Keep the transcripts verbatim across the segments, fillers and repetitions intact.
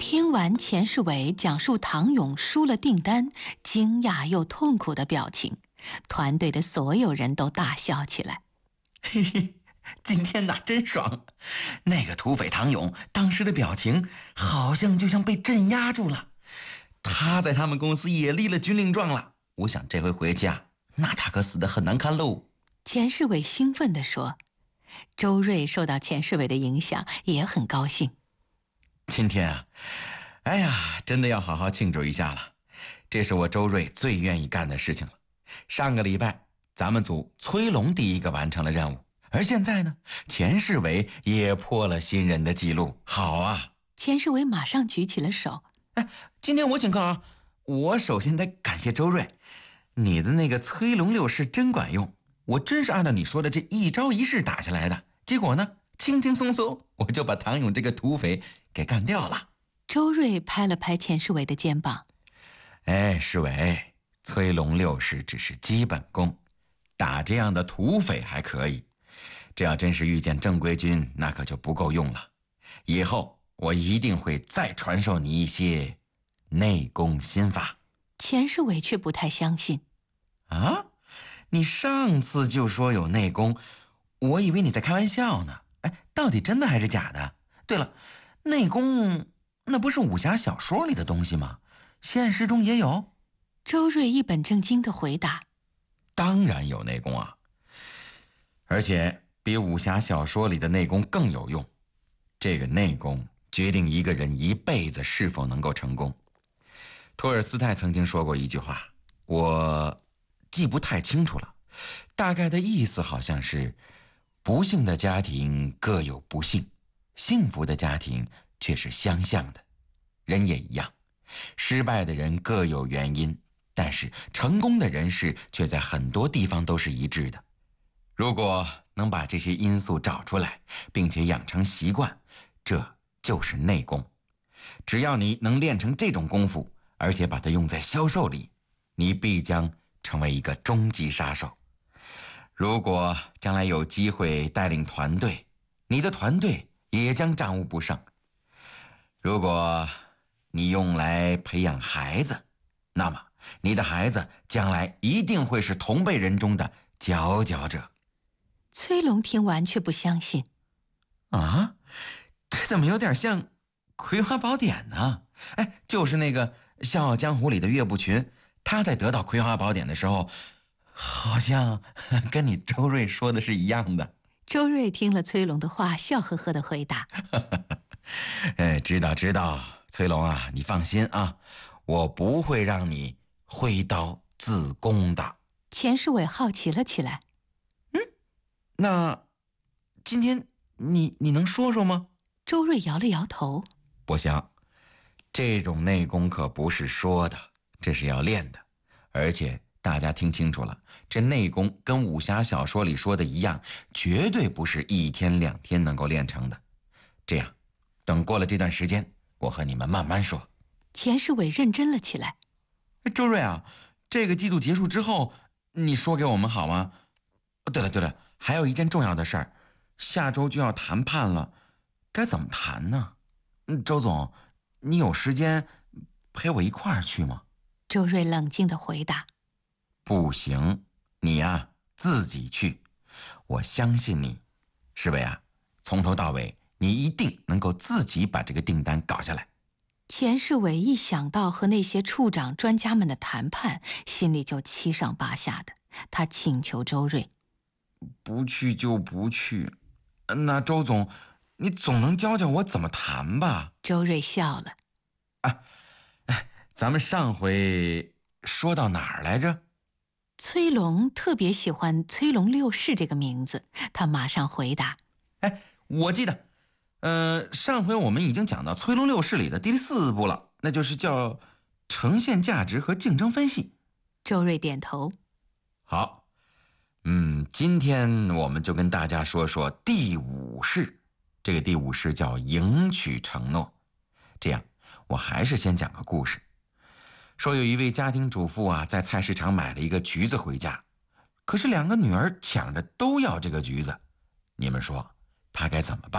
听完钱世伟讲述唐勇输了订单，惊讶又痛苦的表情，团队的所有人都大笑起来。 嘿嘿，今天呐真爽！那个土匪唐勇当时的表情，好像就像被镇压住了。他在他们公司也立了军令状了。我想这回回去啊，那他可死得很难看喽。 钱世伟兴奋地说。周瑞受到钱世伟的影响，也很高兴。 今天啊，哎呀，真的要好好庆祝一下了。这是我周瑞最愿意干的事情了。上个礼拜，咱们组崔龙第一个完成了任务，而现在呢，钱世伟也破了新人的记录。好啊！ 钱世伟马上举起了手。 哎，今天我请客啊！我首先得感谢周瑞，你的那个崔龙六式真管用，我真是按照你说的这一招一式打下来的。结果呢，轻轻松松我就把唐勇这个土匪给干掉了。 周瑞拍了拍钱世伟的肩膀。 哎，世伟，崔龙六式只是基本功，打这样的土匪还可以，这要真是遇见正规军，那可就不够用了。以后我一定会再传授你一些内功心法。 钱世伟却不太相信。 啊，你上次就说有内功，我以为你在开玩笑呢。哎，到底真的还是假的？对了，内功那不是武侠小说里的东西吗？现实中也有？ 周瑞一本正经地回答。 当然有内功啊，而且比武侠小说里的内功更有用。这个内功决定一个人一辈子是否能够成功。托尔斯泰曾经说过一句话，我记不太清楚了，大概的意思好像是：不幸的家庭各有不幸，幸福的家庭却是相像的。人也一样，失败的人各有原因，但是成功的人士却在很多地方都是一致的。如果能把这些因素找出来，并且养成习惯，这就是内功。只要你能练成这种功夫，而且把它用在销售里，你必将成为一个终极杀手。如果将来有机会带领团队，你的团队也将战无不胜。如果你用来培养孩子，那么你的孩子将来一定会是同辈人中的佼佼者。 崔龙听完却不相信。 啊，这怎么有点像《葵花宝典》呢？哎，就是那个《笑傲江湖》里的岳不群，他在得到葵花宝典的时候，好像跟你周瑞说的是一样的。 周瑞听了崔龙的话，笑呵呵地回答： 哎，知道知道，崔龙啊，你放心啊，我不会让你挥刀自宫的。 钱世伟好奇了起来。 嗯，那今天你你能说说吗？ 周瑞摇了摇头。 不行，这种内功可不是说的，这是要练的。而且大家听清楚了，这内功跟武侠小说里说的一样，绝对不是一天两天能够练成的。这样，等过了这段时间，我和你们慢慢说。 钱世伟认真了起来。 周瑞啊，这个季度结束之后，你说给我们好吗？对了对了，还有一件重要的事儿，下周就要谈判了，该怎么谈呢？嗯，周总，你有时间陪我一块儿去吗？ 周瑞冷静地回答。 不行，你呀、自己去，我相信你，世伟啊，从头到尾你一定能够自己把这个订单搞下来。 钱世伟一想到和那些处长专家们的谈判，心里就七上八下的。他请求周瑞： 不去就不去，那周总，你总能教教我怎么谈吧？ 周瑞笑了。 啊，咱们上回说到哪儿来着？ 崔龙特别喜欢崔龙六式这个名字，他马上回答： 哎，我记得，呃，上回我们已经讲到崔龙六式里的第四步了，那就是叫呈现价值和竞争分析。 周瑞点头。 好，嗯，今天我们就跟大家说说第五式。这个第五式叫赢取承诺。这样，我还是先讲个故事。说有一位家庭主妇啊，在菜市场买了一个橘子回家，可是两个女儿抢着都要这个橘子，你们说她该怎么办？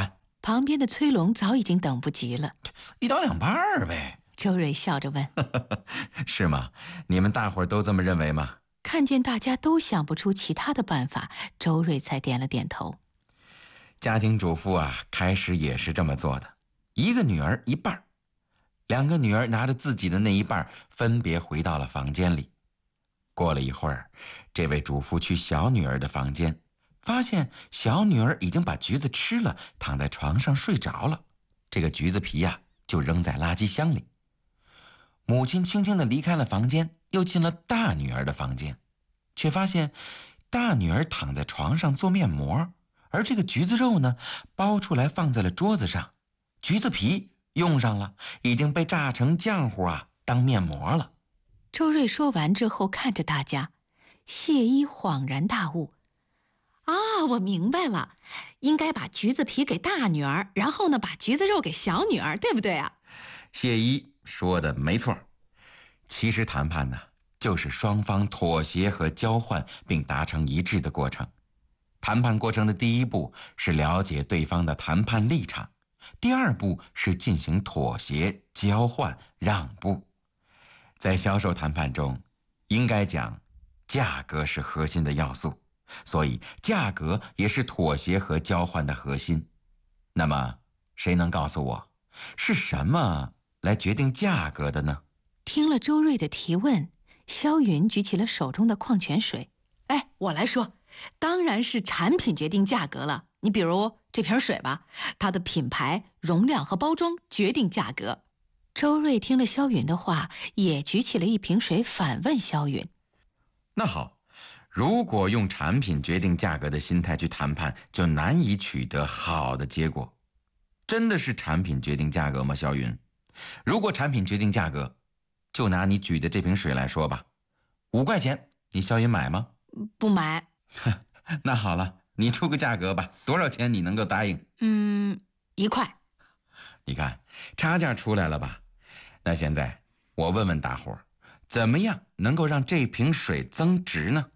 旁边的崔龙早已经等不及了。 一刀两半儿呗。 周瑞笑着问：“ 是吗？你们大伙儿都这么认为吗？” 看见大家都想不出其他的办法，周瑞才点了点头。 家庭主妇啊，开始也是这么做的，一个女儿一半，两个女儿拿着自己的那一半，分别回到了房间里。过了一会儿，这位主妇去小女儿的房间，发现小女儿已经把橘子吃了，躺在床上睡着了。这个橘子皮呀、啊，就扔在垃圾箱里。母亲轻轻地离开了房间，又进了大女儿的房间，却发现大女儿躺在床上做面膜，而这个橘子肉呢，剥出来放在了桌子上，橘子皮用上了，已经被榨成浆糊啊，当面膜了。 周瑞说完之后，看着大家，谢一恍然大悟：“啊，我明白了，应该把橘子皮给大女儿，然后呢，把橘子肉给小女儿，对不对啊？” 谢一说的没错，其实谈判呢，就是双方妥协和交换并达成一致的过程。谈判过程的第一步是了解对方的谈判立场，第二步是进行妥协、交换、让步。在销售谈判中，应该讲，价格是核心的要素，所以价格也是妥协和交换的核心。那么，谁能告诉我，是什么来决定价格的呢？ 听了周瑞的提问，萧云举起了手中的矿泉水。哎，我来说，当然是产品决定价格了。你比如这瓶水吧，它的品牌、容量和包装决定价格。周瑞听了萧云的话，也举起了一瓶水，反问萧云：“ 那好，如果用产品决定价格的心态去谈判，就难以取得好的结果。真的是产品决定价格吗，萧云？如果产品决定价格，就拿你举的这瓶水来说吧，五块钱，你萧云买吗？ 不买。 那好了，你出个价格吧，多少钱你能够答应？ 嗯，一块。 你看，差价出来了吧？那现在我问问大伙儿，怎么样能够让这瓶水增值呢？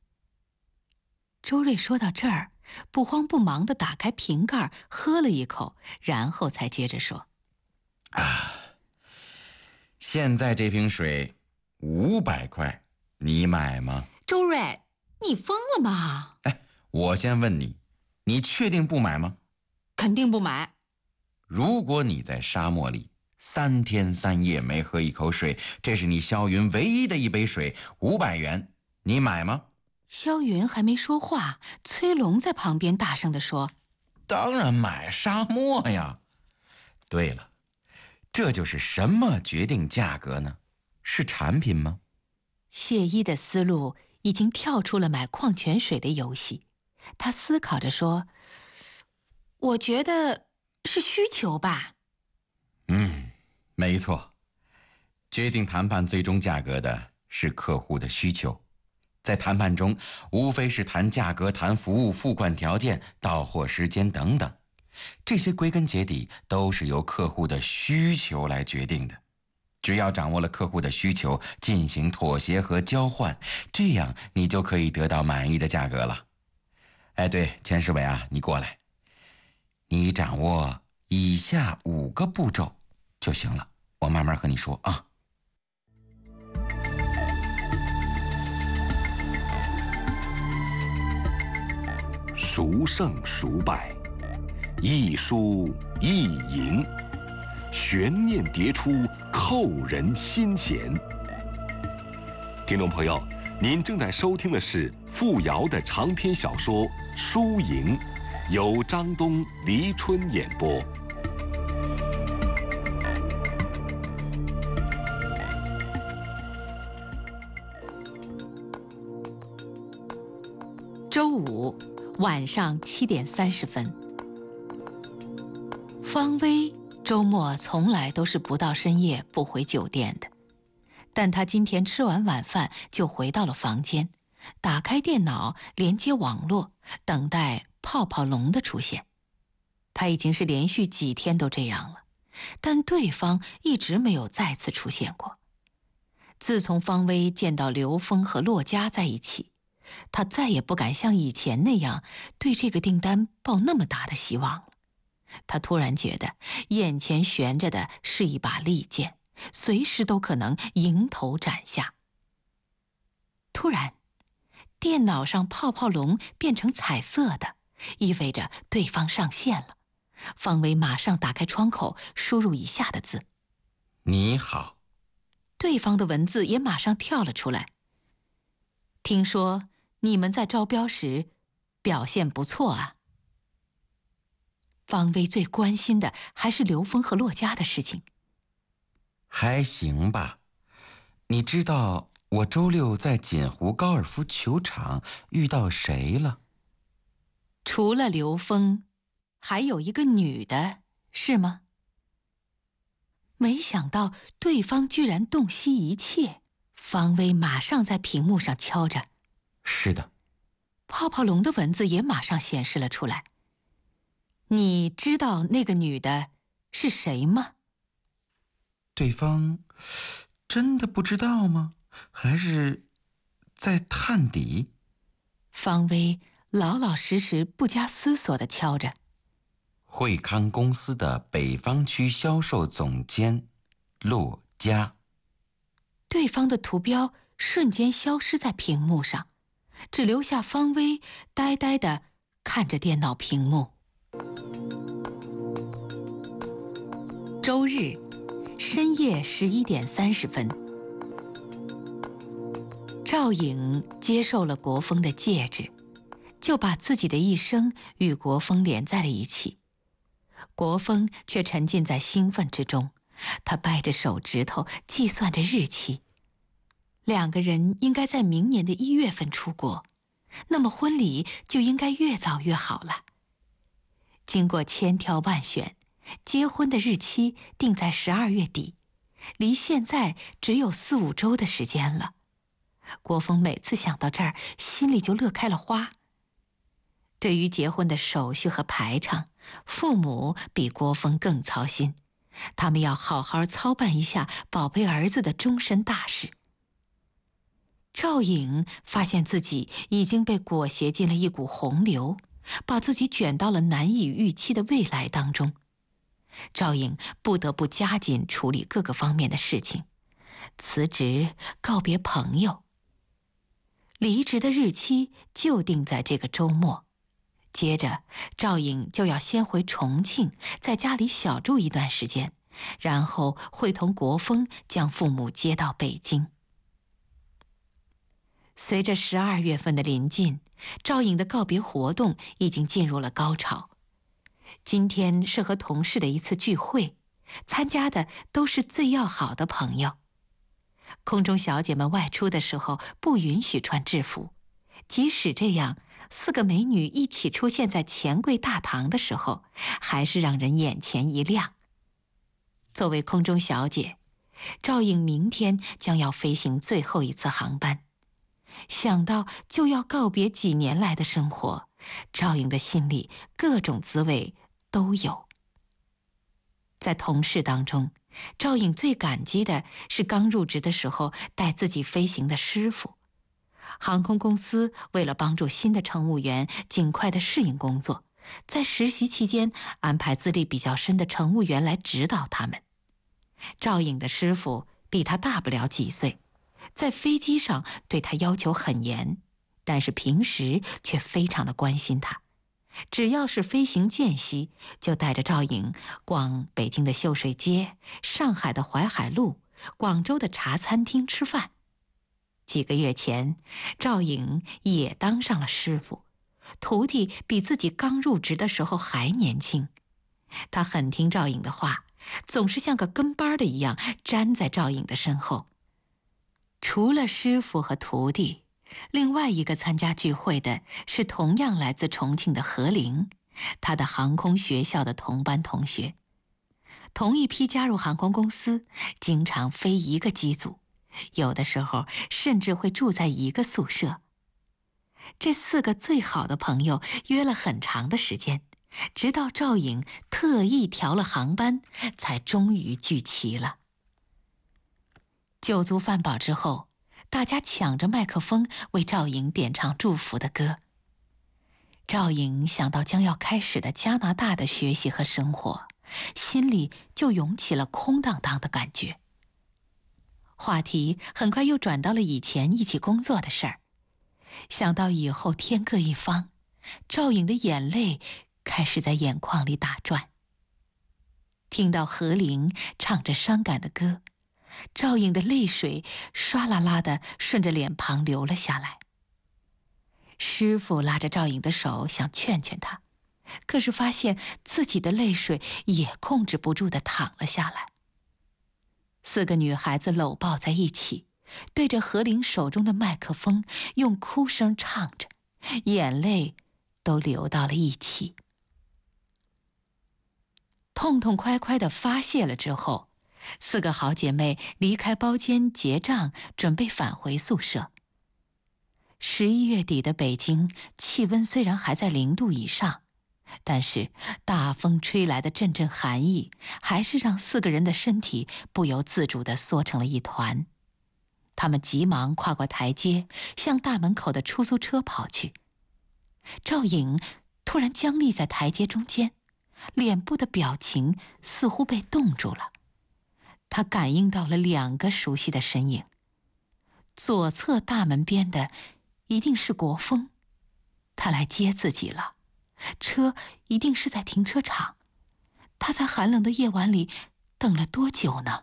周瑞说到这儿，不慌不忙地打开瓶盖，喝了一口，然后才接着说：“ 啊，现在这瓶水五百块，你买吗？” 周瑞，你疯了吗？ 哎，我先问你，你确定不买吗？ 肯定不买。 如果你在沙漠里三天三夜没喝一口水，这是你萧云唯一的一杯水，五百元，你买吗？ 萧云还没说话，崔龙在旁边大声地说：“ 当然买，沙漠呀！”对了，这就是什么决定价格呢？是产品吗？ 谢一的思路已经跳出了买矿泉水的游戏，他思考着说：“我觉得是需求吧。” 嗯，没错，决定谈判最终价格的是客户的需求。在谈判中，无非是谈价格、谈服务、付款条件、到货时间等等，这些归根结底都是由客户的需求来决定的。只要掌握了客户的需求，进行妥协和交换，这样你就可以得到满意的价格了。哎，对，钱世伟啊，你过来，你掌握以下五个步骤就行了，我慢慢和你说啊。 孰胜孰败，一输一赢，悬念迭出，扣人心弦。听众朋友，您正在收听的是付瑶的长篇小说《输赢》，由张东、黎春演播。 周五晚上七点三十分，方薇周末从来都是不到深夜不回酒店的，但她今天吃完晚饭就回到了房间，打开电脑连接网络，等待泡泡龙的出现。她已经是连续几天都这样了，但对方一直没有再次出现过。自从方薇见到刘峰和骆家在一起，他再也不敢像以前那样对这个订单抱那么大的希望了。 他突然觉得眼前悬着的是一把利剑，随时都可能迎头斩下。突然，电脑上泡泡龙变成彩色的，意味着对方上线了。方威马上打开窗口，输入以下的字： 你好。 对方的文字也马上跳了出来。听说你们在招标时表现不错啊。方威最关心的还是刘峰和洛家的事情。 还行吧。你知道我周六在锦湖高尔夫球场遇到谁了？ 除了刘峰，还有一个女的，是吗？没想到对方居然洞悉一切。方威马上在屏幕上敲着。 是的。 泡泡龙的文字也马上显示了出来。你知道那个女的是谁吗？ 对方真的不知道吗？还是在探底？ 方威老老实实不加思索地敲着。 惠康公司的北方区销售总监骆家。 对方的图标瞬间消失在屏幕上，只留下方威呆呆地看着电脑屏幕。周日深夜十一点三十分，赵颖接受了国风的戒指，就把自己的一生与国风连在了一起。国风却沉浸在兴奋之中，他掰着手指头计算着日期。两个人应该在明年的一月份出国，那么婚礼就应该越早越好了。经过千挑万选，结婚的日期定在十二月底，离现在只有四五周的时间了。国风每次想到这儿，心里就乐开了花。对于结婚的手续和排场，父母比国风更操心，他们要好好操办一下宝贝儿子的终身大事。赵颖发现自己已经被裹挟进了一股洪流，把自己卷到了难以预期的未来当中。赵颖不得不加紧处理各个方面的事情，辞职，告别朋友。离职的日期就定在这个周末。接着，赵颖就要先回重庆，在家里小住一段时间，然后会同国风将父母接到北京。随着十二月份的临近，赵颖的告别活动已经进入了高潮。今天是和同事的一次聚会，参加的都是最要好的朋友。空中小姐们外出的时候不允许穿制服，即使这样，四个美女一起出现在钱柜大堂的时候，还是让人眼前一亮。作为空中小姐，赵颖明天将要飞行最后一次航班。想到就要告别几年来的生活，赵颖的心里各种滋味都有。在同事当中，赵颖最感激的是刚入职的时候带自己飞行的师傅。航空公司为了帮助新的乘务员尽快的适应工作，在实习期间安排资历比较深的乘务员来指导他们。赵颖的师傅比他大不了几岁，在飞机上对他要求很严，但是平时却非常的关心他。只要是飞行间隙，就带着赵颖逛北京的秀水街、上海的淮海路、广州的茶餐厅吃饭。几个月前，赵颖也当上了师傅，徒弟比自己刚入职的时候还年轻。他很听赵颖的话，总是像个跟班的一样站在赵颖的身后。除了师傅和徒弟，另外一个参加聚会的是同样来自重庆的何玲，他的航空学校的同班同学。同一批加入航空公司，经常飞一个机组，有的时候甚至会住在一个宿舍。这四个最好的朋友约了很长的时间，直到赵颖特意调了航班，才终于聚齐了。酒足饭饱之后，大家抢着麦克风为赵颖点唱祝福的歌。 赵颖想到将要开始的加拿大的学习和生活，心里就涌起了空荡荡的感觉。话题很快又转到了以前一起工作的事儿。想到以后天各一方，赵颖的眼泪开始在眼眶里打转。听到何玲唱着伤感的歌，赵颖的泪水唰啦啦地顺着脸庞流了下来。师傅拉着赵颖的手想劝劝她，可是发现自己的泪水也控制不住地淌了下来。四个女孩子搂抱在一起，对着何玲手中的麦克风用哭声唱着，眼泪都流到了一起。痛痛快快地发泄了之后，四个好姐妹离开包间结账，准备返回宿舍。十一月底的北京，气温虽然还在零度以上，但是大风吹来的阵阵寒意，还是让四个人的身体不由自主地缩成了一团。他们急忙跨过台阶，向大门口的出租车跑去。赵颖突然僵立在台阶中间，脸部的表情似乎被冻住了。她感应到了两个熟悉的身影，左侧大门边的一定是国风，他来接自己了。车一定是在停车场，他在寒冷的夜晚里等了多久呢？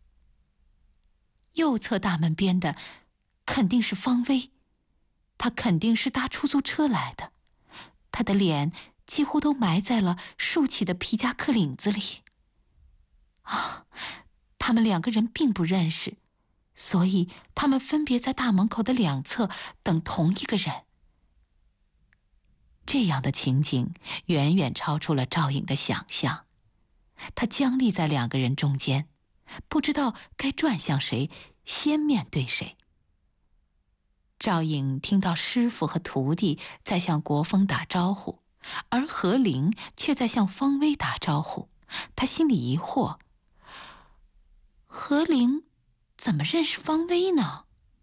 右侧大门边的肯定是方薇，他肯定是搭出租车来的，他的脸几乎都埋在了竖起的皮夹克领子里。啊，他们两个人并不认识，所以他们分别在大门口的两侧等同一个人。这样的情景远远超出了赵颖的想象，她僵立在两个人中间，不知道该转向谁，先面对谁。赵颖听到师傅和徒弟在向国风打招呼，而何玲却在向方薇打招呼，她心里疑惑：何玲怎么认识方薇呢？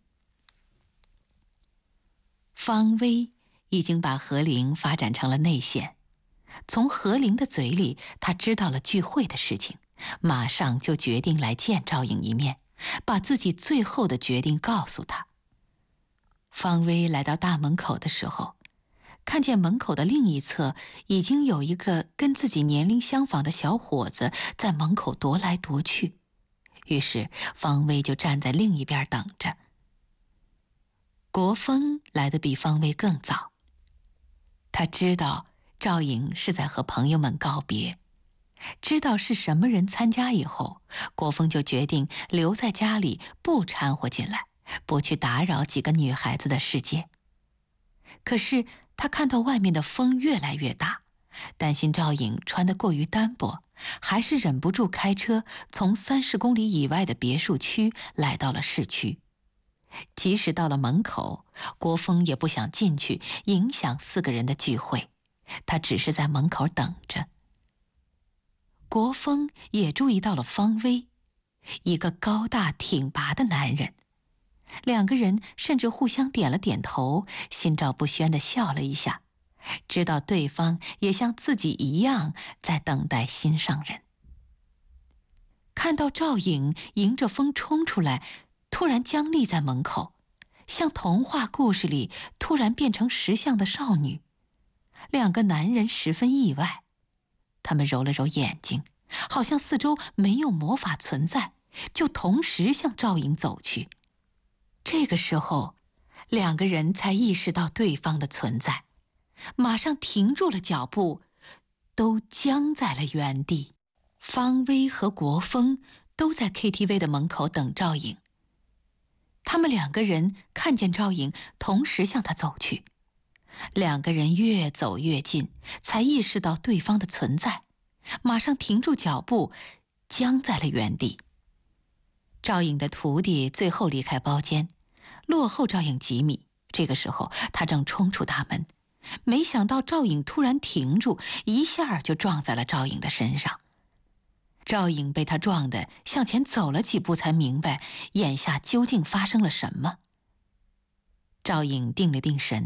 方薇已经把何玲发展成了内线，从何玲的嘴里，他知道了聚会的事情，马上就决定来见赵颖一面，把自己最后的决定告诉他。方薇来到大门口的时候，看见门口的另一侧已经有一个跟自己年龄相仿的小伙子在门口踱来踱去，于是方薇就站在另一边等着。国风来得比方薇更早，他知道赵颖是在和朋友们告别，知道是什么人参加以后，国风就决定留在家里不掺和进来，不去打扰几个女孩子的世界。可是他看到外面的风越来越大，担心赵颖穿得过于单薄，还是忍不住开车从三十公里以外的别墅区来到了市区。即使到了门口，国风也不想进去影响四个人的聚会，他只是在门口等着。国风也注意到了方薇，一个高大挺拔的男人，两个人甚至互相点了点头，心照不宣地笑了一下，知道对方也像自己一样在等待心上人。看到赵颖迎着风冲出来，突然僵立在门口，像童话故事里突然变成石像的少女。两个男人十分意外，他们揉了揉眼睛，好像四周没有魔法存在，就同时向赵颖走去。这个时候，两个人才意识到对方的存在，马上停住了脚步，都僵在了原地。方薇和国风都在 K T V 的门口等赵颖。他们两个人看见赵颖，同时向他走去。两个人越走越近，才意识到对方的存在，马上停住脚步，僵在了原地。赵颖的徒弟最后离开包间，落后赵颖几米。这个时候，他正冲出大门，没想到赵颖突然停住，一下就撞在了赵颖的身上。赵颖被他撞得向前走了几步，才明白眼下究竟发生了什么。赵颖定了定神，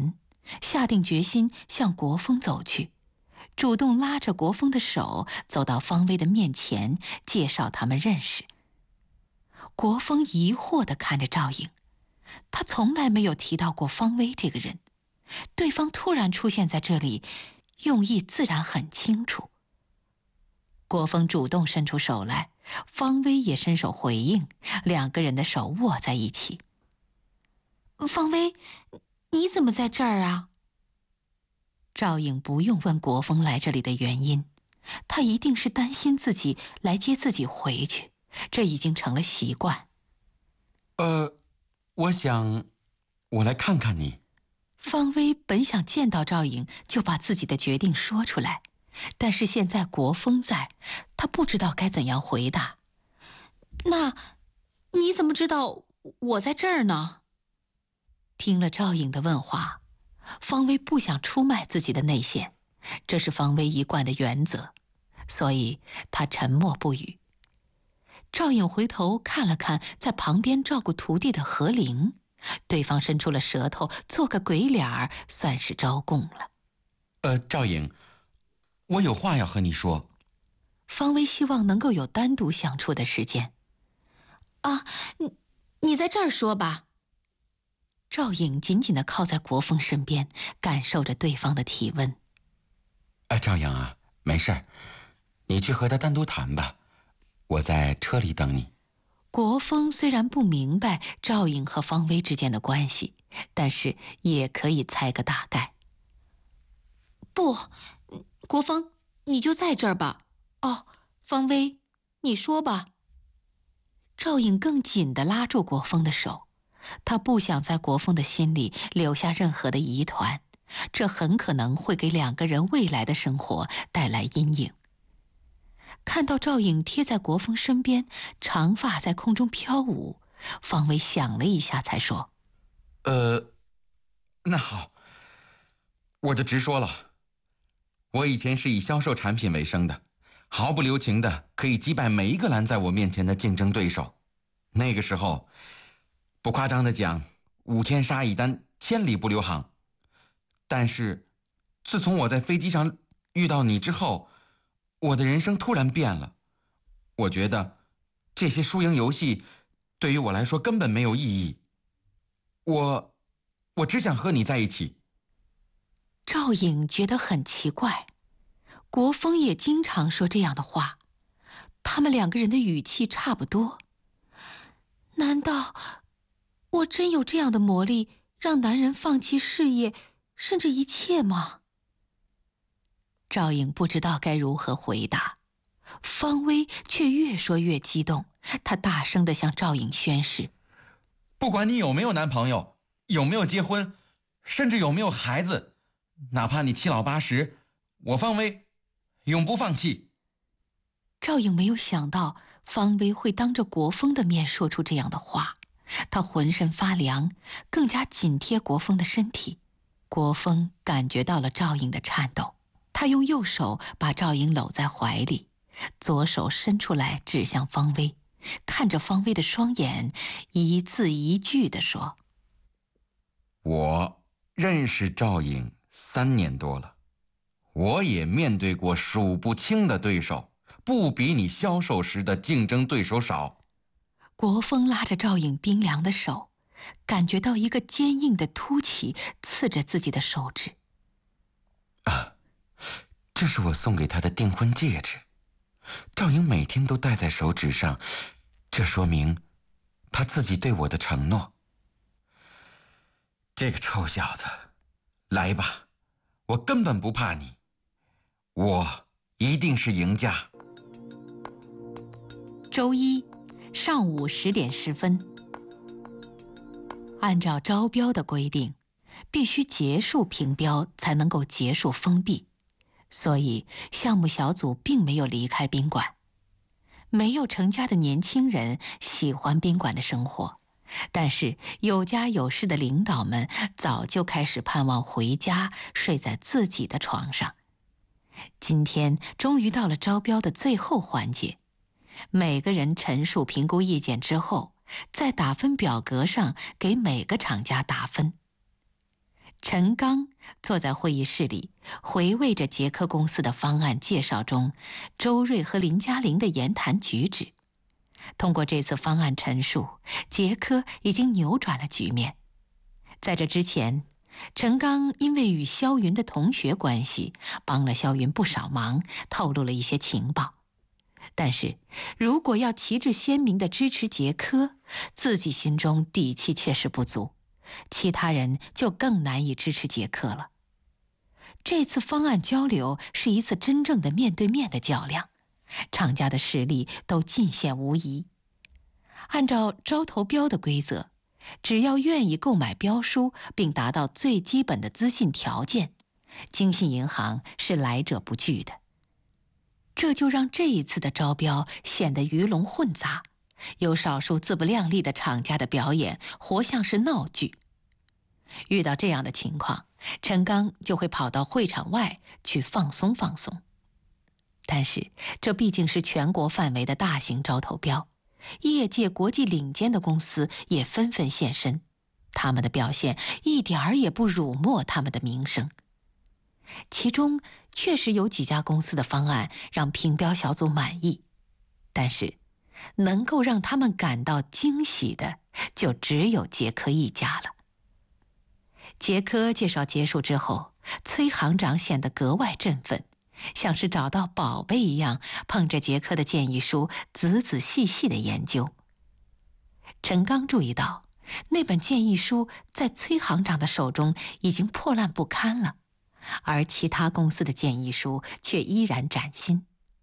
下定决心向国峰走去，主动拉着国峰的手走到方薇的面前，介绍他们认识。国峰疑惑地看着赵颖，他从来没有提到过方薇这个人，对方突然出现在这里，用意自然很清楚。国峰主动伸出手来，方薇也伸手回应，两个人的手握在一起。方薇，你怎么在这儿啊？赵颖不用问国峰来这里的原因，他一定是担心自己来接自己回去，这已经成了习惯。 呃，我想，我来看看你。 方薇本想见到赵颖就把自己的决定说出来，但是现在国峰在，他不知道该怎样回答。那，你怎么知道我在这儿呢？听了赵颖的问话，方薇不想出卖自己的内线，这是方薇一贯的原则，所以她沉默不语。赵颖回头看了看在旁边照顾徒弟的何玲，对方伸出了舌头，做个鬼脸儿，算是招供了。 呃，赵颖，我有话要和你说。 方薇希望能够有单独相处的时间。啊，你你在这儿说吧。赵颖紧紧地靠在国峰身边，感受着对方的体温。 哎，赵颖啊，没事儿，你去和他单独谈吧，我在车里等你。 国峰虽然不明白赵颖和方薇之间的关系，但是也可以猜个大概。不，国峰，你就在这儿吧。哦，方薇，你说吧。赵颖更紧地拉住国峰的手，他不想在国峰的心里留下任何的疑团，这很可能会给两个人未来的生活带来阴影。看到赵颖贴在国峰身边，长发在空中飘舞，方薇想了一下才说： 呃，那好，我就直说了。我以前是以销售产品为生的，毫不留情的可以击败每一个拦在我面前的竞争对手。那个时候，不夸张的讲，五天杀一单，千里不留行。但是，自从我在飞机上遇到你之后，我的人生突然变了。我觉得，这些输赢游戏对于我来说根本没有意义。我，我只想和你在一起。 赵颖觉得很奇怪，国峰也经常说这样的话，他们两个人的语气差不多。难道我真有这样的魔力，让男人放弃事业，甚至一切吗？赵颖不知道该如何回答，方薇却越说越激动，她大声地向赵颖宣誓： 不管你有没有男朋友，有没有结婚，甚至有没有孩子，哪怕你七老八十，我方薇永不放弃。 赵颖没有想到方薇会当着国峰的面说出这样的话，她浑身发凉，更加紧贴国峰的身体。国峰感觉到了赵颖的颤抖，他用右手把赵颖搂在怀里，左手伸出来指向方薇，看着方薇的双眼，一字一句地说： 我认识赵颖三年多了，我也面对过数不清的对手，不比你销售时的竞争对手少。 国峰拉着赵颖冰凉的手，感觉到一个坚硬的凸起刺着自己的手指。 啊，这是我送给她的订婚戒指，赵颖每天都戴在手指上，这说明她自己对我的承诺。这个臭小子，来吧，我根本不怕你，我一定是赢家。 周一上午十点十分，按照招标的规定，必须结束评标才能够结束封闭，所以项目小组并没有离开宾馆。没有成家的年轻人喜欢宾馆的生活，但是有家有室的领导们早就开始盼望回家，睡在自己的床上。今天终于到了招标的最后环节，每个人陈述评估意见之后，在打分表格上给每个厂家打分。 陈刚坐在会议室里，回味着捷科公司的方案介绍中周瑞和林嘉玲的言谈举止。通过这次方案陈述，捷科已经扭转了局面。在这之前，陈刚因为与萧云的同学关系，帮了萧云不少忙，透露了一些情报。但是，如果要旗帜鲜明地支持捷科，自己心中底气确实不足，其他人就更难以支持捷科了。这次方案交流是一次真正的面对面的较量，厂家的实力都尽显无疑。按照招投标的规则，只要愿意购买标书并达到最基本的资信条件，京信银行是来者不拒的。这就让这一次的招标显得鱼龙混杂，有少数自不量力的厂家的表演活像是闹剧。遇到这样的情况，陈刚就会跑到会场外去放松放松。但是这毕竟是全国范围的大型招投标，业界国际领先的公司也纷纷现身，他们的表现一点儿也不辱没他们的名声。其中确实有几家公司的方案让评标小组满意，但是能够让他们感到惊喜的就只有捷科一家了。捷科介绍结束之后，崔行长显得格外振奋，像是找到宝贝一样，捧着捷科的建议书仔仔细细地研究。陈刚注意到，那本建议书在崔行长的手中已经破烂不堪了，而其他公司的建议书却依然崭新。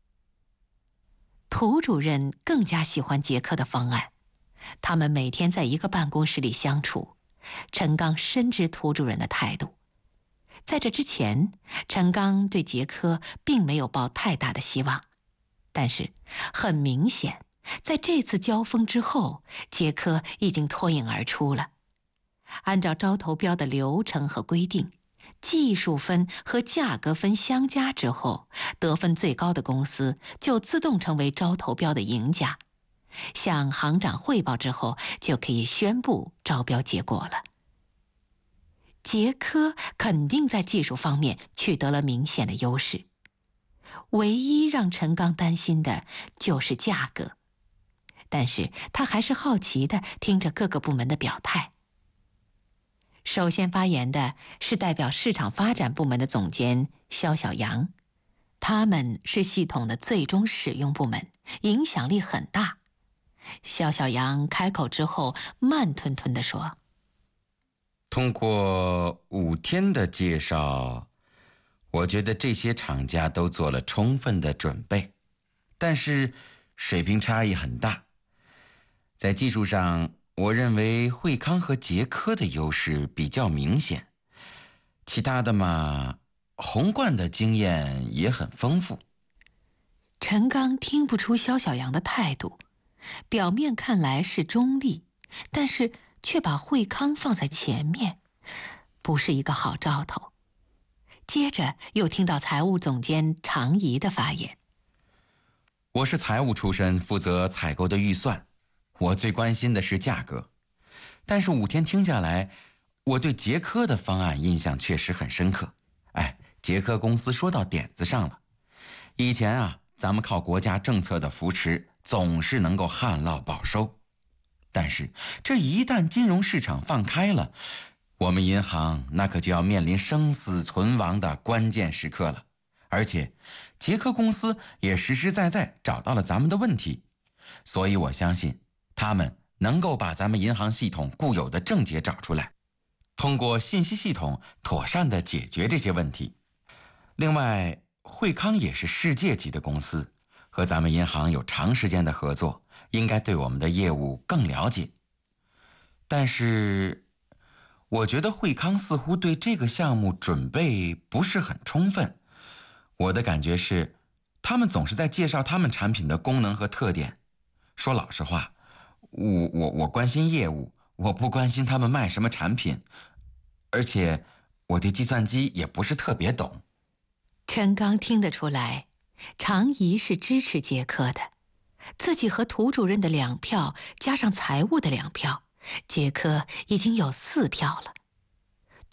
涂主任更加喜欢捷科的方案，他们每天在一个办公室里相处，陈刚深知涂主任的态度。在这之前，陈刚对捷科并没有抱太大的希望，但是很明显，在这次交锋之后，捷科已经脱颖而出了。按照招投标的流程和规定，技术分和价格分相加之后，得分最高的公司就自动成为招投标的赢家。向行长汇报之后，就可以宣布招标结果了。捷科肯定在技术方面取得了明显的优势，唯一让陈刚担心的就是价格。但是他还是好奇地听着各个部门的表态。首先发言的是代表市场发展部门的总监肖小阳，他们是系统的最终使用部门，影响力很大。肖小阳开口之后，慢吞吞地说： 通过五天的介绍，我觉得这些厂家都做了充分的准备，但是水平差异很大。在技术上，我认为惠康和捷科的优势比较明显，其他的嘛，宏观的经验也很丰富。 陈刚听不出肖小阳的态度，表面看来是中立，但是却把惠康放在前面，不是一个好兆头。接着又听到财务总监常怡的发言： 我是财务出身，负责采购的预算，我最关心的是价格。但是五天听下来，我对捷科的方案印象确实很深刻。哎，捷科公司说到点子上了。以前啊，咱们靠国家政策的扶持，总是能够旱涝保收。但是这一旦金融市场放开了，我们银行那可就要面临生死存亡的关键时刻了。而且捷科公司也实实在在找到了咱们的问题，所以我相信他们能够把咱们银行系统固有的症结找出来，通过信息系统妥善地解决这些问题。另外，惠康也是世界级的公司，和咱们银行有长时间的合作，应该对我们的业务更了解。但是我觉得惠康似乎对这个项目准备不是很充分。我的感觉是，他们总是在介绍他们产品的功能和特点。说老实话，我我我关心业务，我不关心他们卖什么产品，而且我对计算机也不是特别懂。 陈刚听得出来，常怡是支持捷科的，自己和涂主任的两票加上财务的两票，捷科已经有四票了。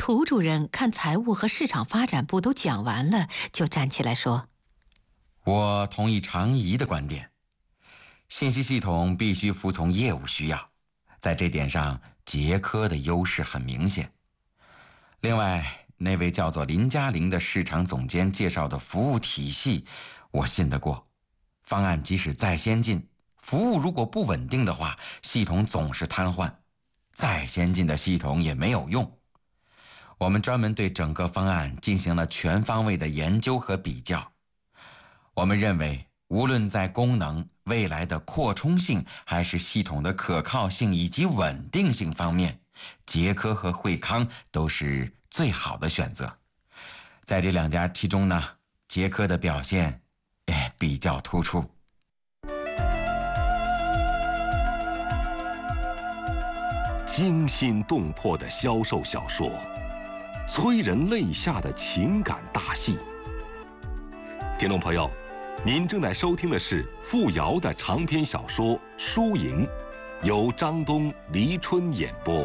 涂主任看财务和市场发展部都讲完了，就站起来说：“ 我同意常怡的观点，信息系统必须服从业务需要，在这点上，捷科的优势很明显。另外，那位叫做林嘉玲的市场总监介绍的服务体系，我信得过。方案即使再先进，服务如果不稳定的话，系统总是瘫痪，再先进的系统也没有用。我们专门对整个方案进行了全方位的研究和比较。我们认为，无论在功能、未来的扩充性，还是系统的可靠性以及稳定性方面，捷科和惠康都是最好的选择。在这两家其中呢，捷科的表现也比较突出。 惊心动魄的销售小说，催人泪下的情感大戏。听众朋友，您正在收听的是付瑶的长篇小说《输赢》，由张东、黎春演播。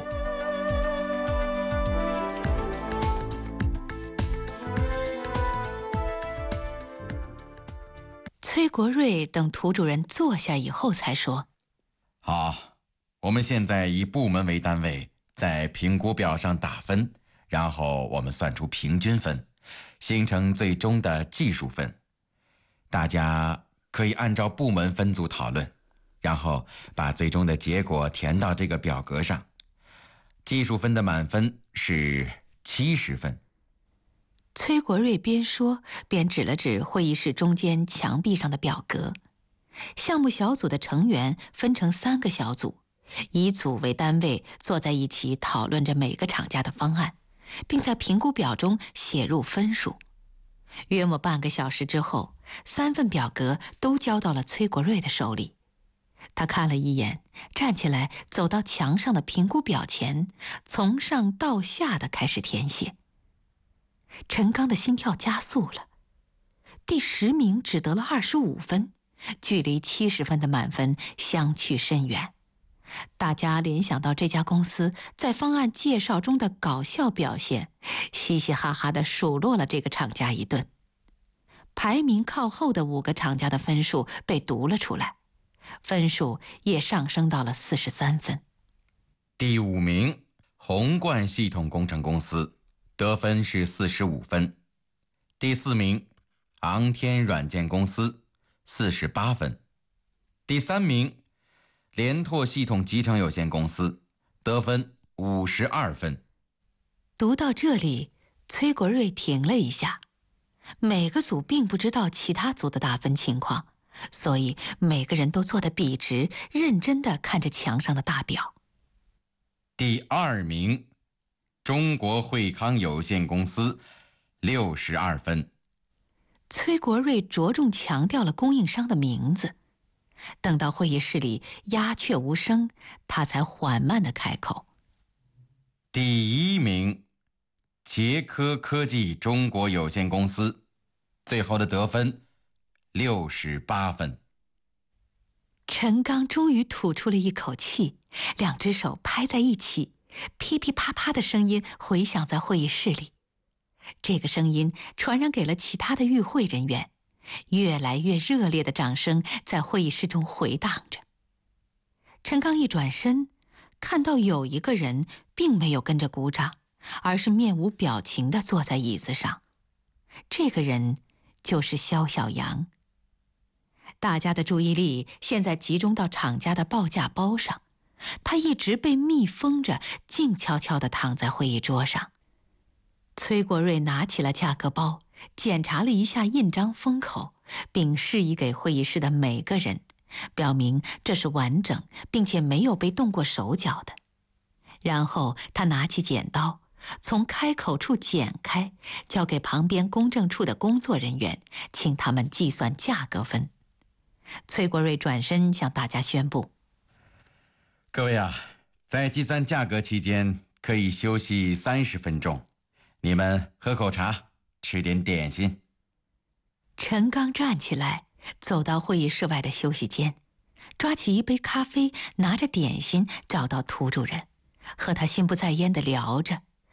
崔国瑞等涂主任坐下以后才说：“ 好，我们现在以部门为单位，在评估表上打分，然后我们算出平均分，形成最终的技术分。大家可以按照部门分组讨论，然后把最终的结果填到这个表格上。技术分的满分是七十分。” 崔国瑞边说边指了指会议室中间墙壁上的表格。项目小组的成员分成三个小组，以组为单位坐在一起讨论着每个厂家的方案，并在评估表中写入分数。约莫半个小时之后，三份表格都交到了崔国瑞的手里。他看了一眼，站起来走到墙上的评估表前，从上到下的开始填写。陈刚的心跳加速了，第十名只得了二十五分，距离七十分的满分相去甚远。大家联想到这家公司在方案介绍中的搞笑表现，嘻嘻哈哈地数落了这个厂家一顿。排名靠后的五个厂家的分数被读了出来，分数也上升到了四十三分。 第五名，宏冠系统工程公司，得分是四十五分。第四名，昂天软件公司，四十八分。第三名，联拓系统集成有限公司，得分五十二分。 读到这里，崔国瑞停了一下。每个组并不知道其他组的打分情况，所以每个人都坐得笔直，认真地看着墙上的大表。 第二名，中国惠康有限公司，六十二分。 崔国瑞着重强调了供应商的名字。等到会议室里鸦雀无声，他才缓慢地开口：“ 第一名，捷科科技中国有限公司，最后的得分六十八分。” 陈刚终于吐出了一口气，两只手拍在一起，噼噼啪啪的声音回响在会议室里。这个声音传染给了其他的与会人员，越来越热烈的掌声在会议室中回荡着。陈刚一转身，看到有一个人并没有跟着鼓掌，而是面无表情地坐在椅子上。这个人就是肖小阳。大家的注意力现在集中到厂家的报价包上，他一直被密封着，静悄悄地躺在会议桌上。崔国瑞拿起了价格包，检查了一下印章封口，并示意给会议室的每个人，表明这是完整并且没有被动过手脚的。然后他拿起剪刀，从开口处剪开，交给旁边公证处的工作人员，请他们计算价格分。崔国瑞转身向大家宣布：“ 各位啊，在计算价格期间可以休息三十分钟，你们喝口茶，吃点点心。” 陈刚站起来，走到会议室外的休息间，抓起一杯咖啡，拿着点心找到涂主任，和他心不在焉地聊着，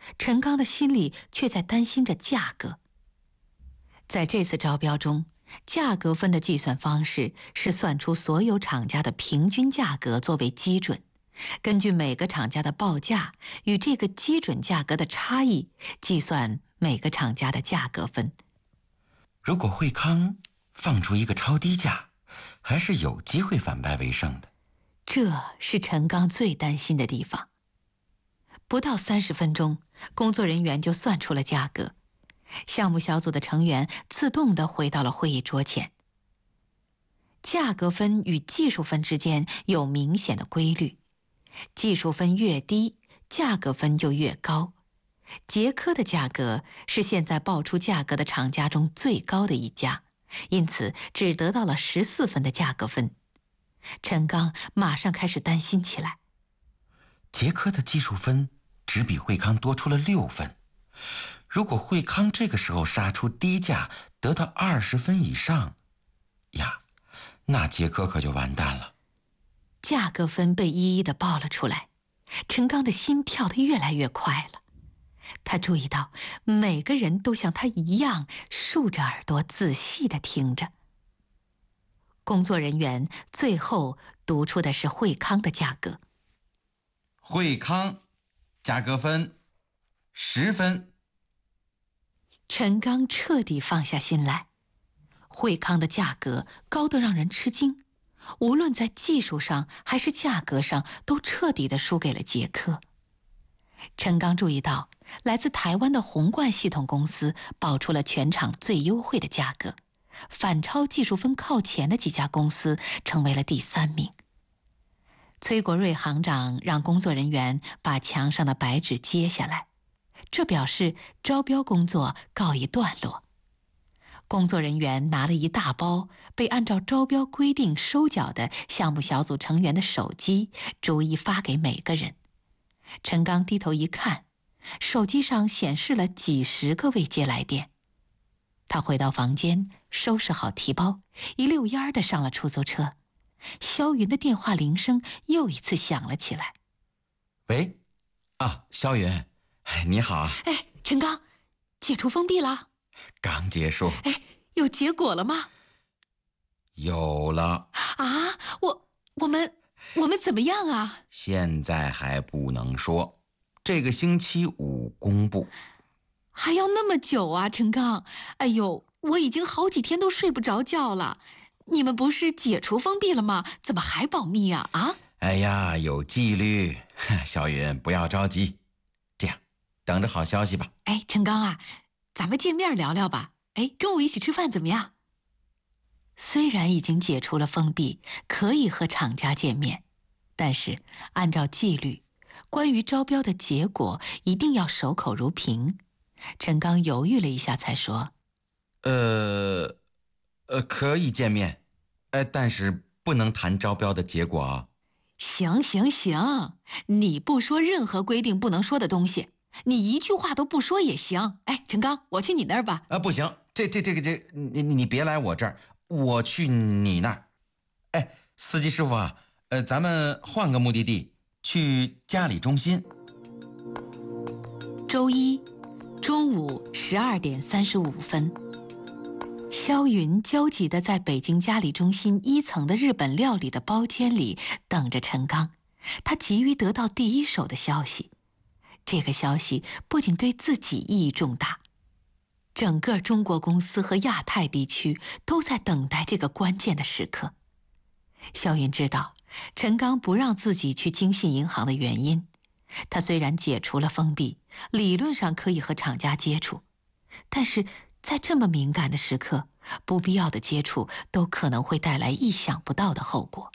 陈刚的心里却在担心着价格。在这次招标中，价格分的计算方式是算出所有厂家的平均价格作为基准，根据每个厂家的报价与这个基准价格的差异，计算每个厂家的价格分。 如果惠康放出一个超低价，还是有机会反败为胜的。 这是陈刚最担心的地方。不到三十分钟，工作人员就算出了价格。项目小组的成员自动地回到了会议桌前。价格分与技术分之间有明显的规律，技术分越低，价格分就越高。捷科的价格是现在报出价格的厂家中最高的一家，因此只得到了十四分的价格分。陈刚马上开始担心起来。 捷科的技术分只比惠康多出了六分，如果惠康这个时候杀出低价，得到二十分以上，呀，那捷科可就完蛋了。 价格分被一一的报了出来，陈刚的心跳得越来越快了。他注意到每个人都像他一样竖着耳朵仔细地听着。工作人员最后读出的是惠康的价格。 惠康价格分十分。 陈刚彻底放下心来。惠康的价格高得让人吃惊，无论在技术上还是价格上都彻底地输给了捷科。陈刚注意到，来自台湾的宏冠系统公司报出了全场最优惠的价格，反超技术分靠前的几家公司，成为了第三名。崔国瑞行长让工作人员把墙上的白纸揭下来，这表示招标工作告一段落。工作人员拿了一大包被按照招标规定收缴的项目小组成员的手机，逐一发给每个人。陈刚低头一看，手机上显示了几十个未接来电。他回到房间，收拾好提包，一溜烟儿地上了出租车。肖云的电话铃声又一次响了起来。 喂，啊，肖云，哎，你好。 哎，陈刚，解除封闭了？ 刚结束。 哎，有结果了吗？ 有了。 啊，我我们我们怎么样啊？ 现在还不能说，这个星期五公布。 还要那么久啊，陈刚？哎呦，我已经好几天都睡不着觉了。你们不是解除封闭了吗？怎么还保密啊？啊？ 哎呀，有纪律。小云，不要着急，这样，等着好消息吧。 哎，陈刚啊，咱们见面聊聊吧。哎，中午一起吃饭怎么样？虽然已经解除了封闭，可以和厂家见面，但是按照纪律，关于招标的结果一定要守口如瓶。陈刚犹豫了一下，才说：“ 呃，呃，可以见面，呃，但是不能谈招标的结果啊。” 行行行，你不说任何规定不能说的东西，你一句话都不说也行。哎，陈刚，我去你那儿吧。 啊，不行，这这这个这，你你你别来我这儿，我去你那儿。哎，司机师傅啊，呃，咱们换个目的地，去嘉里中心。 周一中午十二点三十五分，肖云焦急地在北京嘉里中心一层的日本料理的包间里等着陈刚。他急于得到第一手的消息，这个消息不仅对自己意义重大，整个中国公司和亚太地区都在等待这个关键的时刻。肖云知道陈刚不让自己去京信银行的原因，他虽然解除了封闭，理论上可以和厂家接触，但是在这么敏感的时刻，不必要的接触都可能会带来意想不到的后果。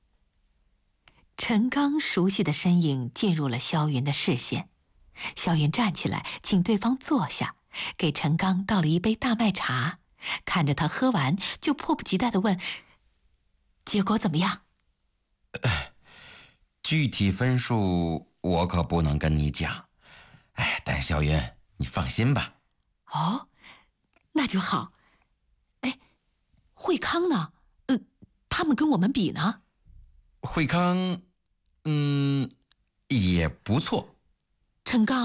陈刚熟悉的身影进入了肖云的视线，肖云站起来请对方坐下，给陈刚倒了一杯大麦茶，看着他喝完，就迫不及待地问：“结果怎么样？” 具体分数我可不能跟你讲，哎，但是肖云，你放心吧。 哦，那就好。哎，惠康呢？嗯，他们跟我们比呢？ 惠康，嗯，也不错。 陈刚，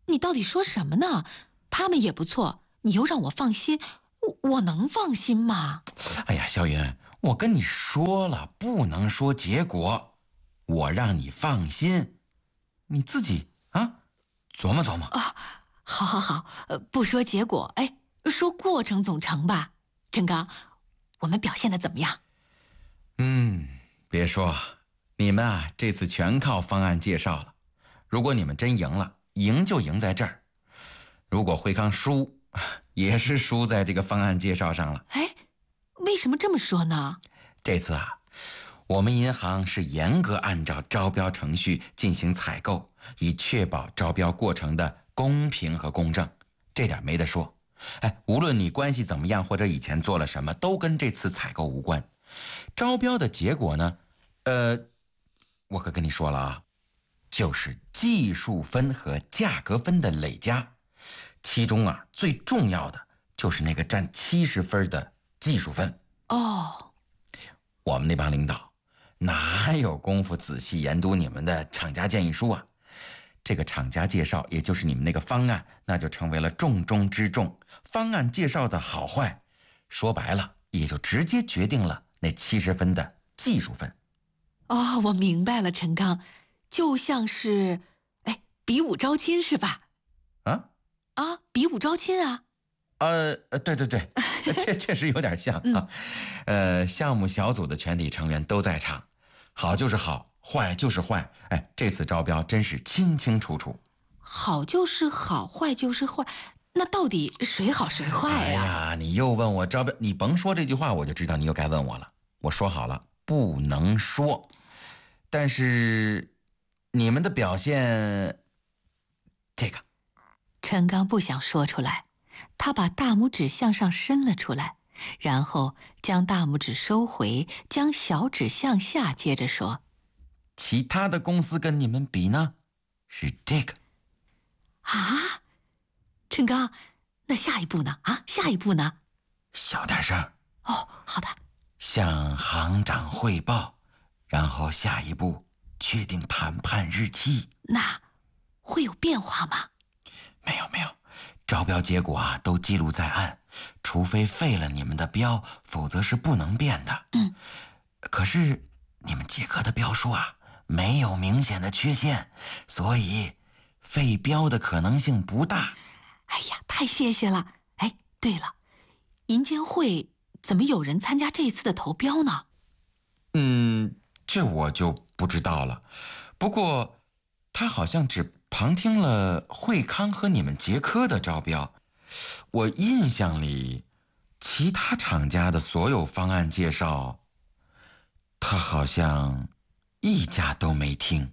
你到底说什么呢？他们也不错，你又让我放心，我我能放心吗？ 哎呀，肖云，我跟你说了，不能说结果，我让你放心，你自己啊琢磨琢磨。 啊，好好好，呃，不说结果，哎，说过程总成吧？陈刚，我们表现得怎么样？ 嗯，别说，你们啊这次全靠方案介绍了。如果你们真赢了，赢就赢在这儿；如果惠康输，也是输在这个方案介绍上了。 哎，为什么这么说呢？ 这次啊，我们银行是严格按照招标程序进行采购，以确保招标过程的公平和公正，这点没得说。哎，无论你关系怎么样，或者以前做了什么，都跟这次采购无关。招标的结果呢，呃，我可跟你说了啊，就是技术分和价格分的累加，其中啊最重要的就是那个占七十分的技术分。 哦， 我们那帮领导哪有功夫仔细研读你们的厂家建议书啊？这个厂家介绍，也就是你们那个方案，那就成为了重中之重。方案介绍的好坏，说白了，也就直接决定了那七十分的技术分。 哦，我明白了，陈刚，就像是，哎，比武招亲是吧？ 啊啊，比武招亲啊！ 呃呃，对对对，确确实有点像啊。呃，项目小组的全体成员都在场，好就是好，坏就是坏。哎，这次招标真是清清楚楚。 好就是好，坏就是坏，那到底谁好谁坏呀？ 哎呀，你又问我招标，你甭说这句话，我就知道你又该问我了。我说好了，不能说。但是你们的表现，这个， 陈刚不想说出来，他把大拇指向上伸了出来，然后将大拇指收回，将小指向下，接着说：“ 其他的公司跟你们比呢，是这个。” 啊，陈刚，那下一步呢？啊，下一步呢？ 小点声。 哦，好的。 向行长汇报，然后下一步确定谈判日期。 那会有变化吗？ 没有没有，招标结果啊都记录在案，除非废了你们的标，否则是不能变的。 嗯， 可是你们杰克的标书啊没有明显的缺陷，所以废标的可能性不大。 哎呀，太谢谢了！哎，对了，银监会怎么有人参加这次的投标呢？ 嗯，这我就不知道了。不过他好像只旁听了惠康和你们捷科的招标，我印象里，其他厂家的所有方案介绍，他好像一家都没听。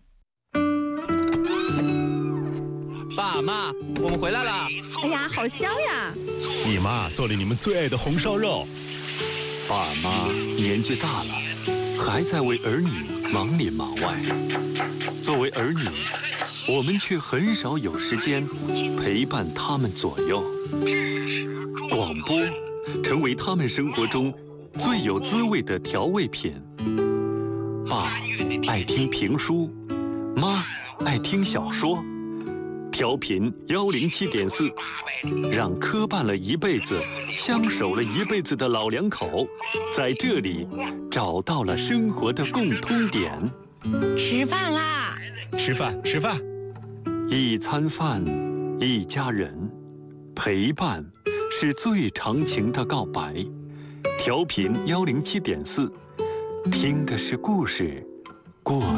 爸妈，我们回来了！ 哎呀，好香呀！ 你妈做了你们最爱的红烧肉。 爸妈年纪大了，还在为儿女忙里忙外。作为儿女，我们却很少有时间陪伴他们左右。广播成为他们生活中最有滋味的调味品。爸爱听评书，妈爱听小说。调频幺零七点四，让磕绊了一辈子、相守了一辈子的老两口，在这里找到了生活的共通点。 吃饭啦！ 吃饭，吃饭。 一餐饭，一家人，陪伴是最长情的告白。调频幺零七点四，听的是故事，过